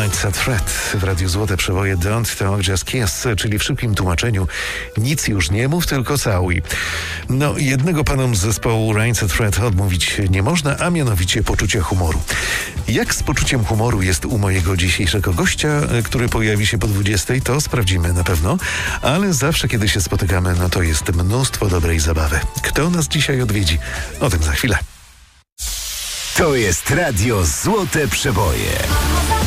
Right at Fred w Radiu Złote Przeboje Don't Talk Just Kiss, czyli w szybkim tłumaczeniu nic już nie mów, tylko całuj. No, jednego panom z zespołu Right at Fred odmówić nie można, a mianowicie poczucia humoru. Jak z poczuciem humoru jest u mojego dzisiejszego gościa, który pojawi się po 20, to sprawdzimy na pewno, ale zawsze kiedy się spotykamy, no to jest mnóstwo dobrej zabawy. Kto nas dzisiaj odwiedzi? O tym za chwilę. To jest Radio Złote Przeboje.